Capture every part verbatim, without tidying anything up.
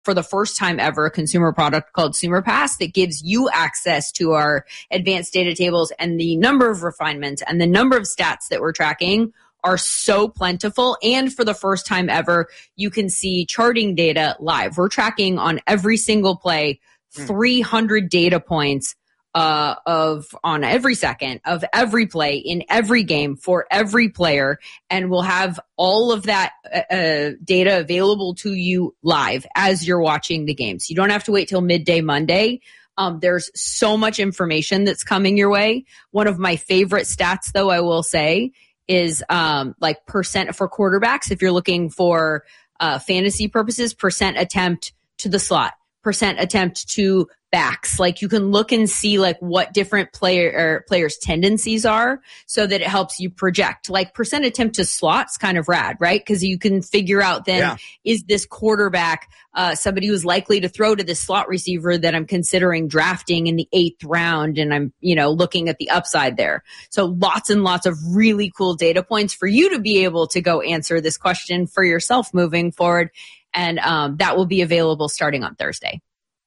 for the first time ever, a consumer product called Sumer Pass that gives you access to our advanced data tables, and the number of refinements and the number of stats that we're tracking are so plentiful. And for the first time ever, you can see charting data live. We're tracking on every single play, three hundred data points uh, of on every second of every play in every game for every player. And we'll have all of that uh, data available to you live as you're watching the games. You don't have to wait till midday Monday. Um, there's so much information that's coming your way. One of my favorite stats, though, I will say, is um, like percent for quarterbacks. If you're looking for uh, fantasy purposes, percent attempt to the slot, percent attempt to backs. Like you can look and see like what different player or players' tendencies are so that it helps you project. Like percent attempt to slots kind of rad, right? Because you can figure out then, yeah. is this quarterback uh, somebody who's likely to throw to this slot receiver that I'm considering drafting in the eighth round, and I'm, you know, looking at the upside there. So lots and lots of really cool data points for you to be able to go answer this question for yourself moving forward. And um, that will be available starting on Thursday.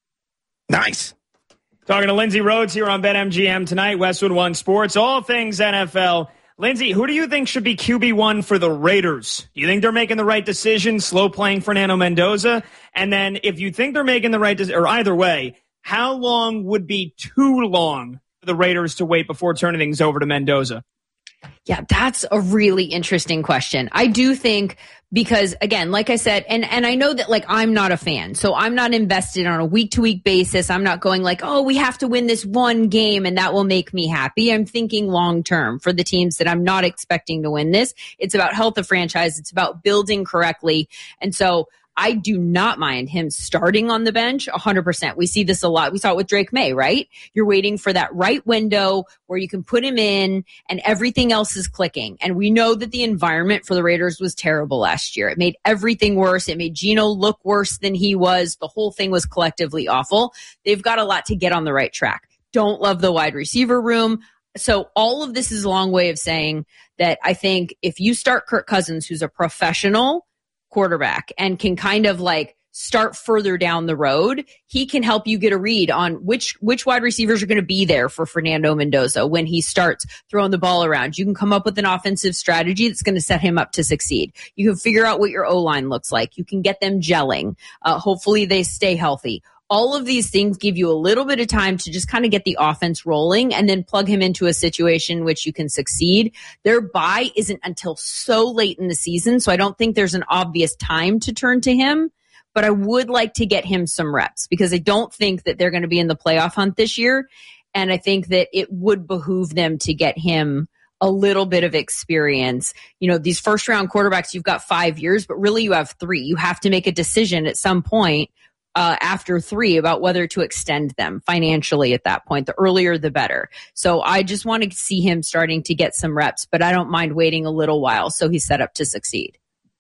Nice. Talking to Lindsay Rhodes here on BetMGM tonight, Westwood One Sports, all things N F L. Lindsay, who do you think should be Q B one for the Raiders? Do you think they're making the right decision, slow playing Fernando Mendoza? And then if you think they're making the right decision, or either way, how long would be too long for the Raiders to wait before turning things over to Mendoza? Yeah, that's a really interesting question. I do think because, again, like I said, and, and I know that, like, I'm not a fan, so I'm not invested on a week-to-week basis. I'm not going like, oh, we have to win this one game and that will make me happy. I'm thinking long-term for the teams that I'm not expecting to win this. It's about health of franchise. It's about building correctly. And so I do not mind him starting on the bench one hundred percent. We see this a lot. We saw it with Drake May, right? You're waiting for that right window where you can put him in and everything else is clicking. And we know that the environment for the Raiders was terrible last year. It made everything worse. It made Geno look worse than he was. The whole thing was collectively awful. They've got a lot to get on the right track. Don't love the wide receiver room. So all of this is a long way of saying that I think if you start Kirk Cousins, who's a professional quarterback and can kind of like start further down the road, he can help you get a read on which which wide receivers are going to be there for Fernando Mendoza when he starts throwing the ball around. You can come up with an offensive strategy that's going to set him up to succeed. You can figure out what your O-line looks like. You can get them gelling. Uh, hopefully they stay healthy. All of these things give you a little bit of time to just kind of get the offense rolling and then plug him into a situation in which you can succeed. Their bye isn't until so late in the season, so I don't think there's an obvious time to turn to him. But I would like to get him some reps because I don't think that they're going to be in the playoff hunt this year. And I think that it would behoove them to get him a little bit of experience. You know, these first round quarterbacks, you've got five years, but really you have three. You have to make a decision at some point Uh, after three about whether to extend them financially at that point. The earlier, the better. So I just want to see him starting to get some reps, but I don't mind waiting a little while so he's set up to succeed.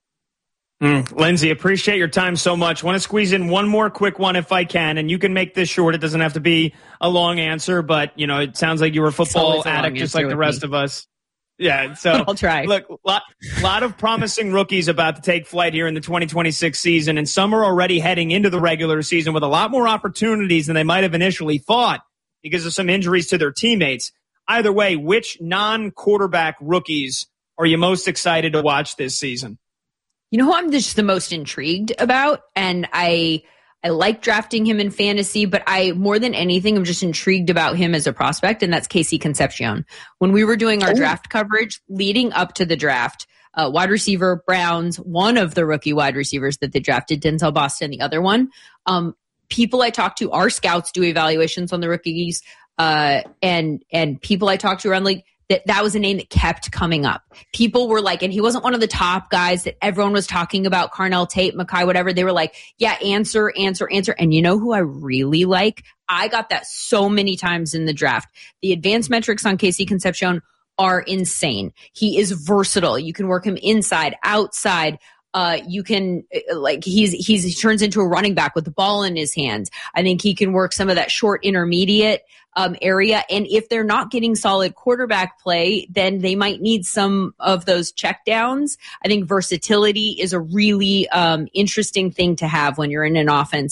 Mm, Lindsay, appreciate your time so much. Want to squeeze in one more quick one if I can, and you can make this short. It doesn't have to be a long answer, but, you know, it sounds like you were a football addict just like the rest me. of us. Yeah, so I'll try. Look, a lot, lot of promising rookies about to take flight here in the twenty twenty-six season, and some are already heading into the regular season with a lot more opportunities than they might have initially thought because of some injuries to their teammates. Either way, which non-quarterback rookies are you most excited to watch this season? You know who I'm just the most intrigued about, and I I like drafting him in fantasy, but I, more than anything, I'm just intrigued about him as a prospect, and that's Casey Concepcion. When we were doing our oh. draft coverage leading up to the draft, uh, wide receiver, Browns, one of the rookie wide receivers that they drafted, Denzel Boston, the other one. Um, people I talk to, our scouts do evaluations on the rookies, uh, and and people I talk to around like, that that was a name that kept coming up. People were like, and he wasn't one of the top guys that everyone was talking about, Carnell Tate, Mackay, whatever. They were like, yeah, answer, answer, answer. And you know who I really like? I got that so many times in the draft. The advanced metrics on Casey Concepcion are insane. He is versatile. You can work him inside, outside. Uh, you can, like, he's, he's, he turns into a running back with the ball in his hands. I think he can work some of that short intermediate, um, area. And if they're not getting solid quarterback play, then they might need some of those checkdowns. I think versatility is a really, um, interesting thing to have when you're in an offense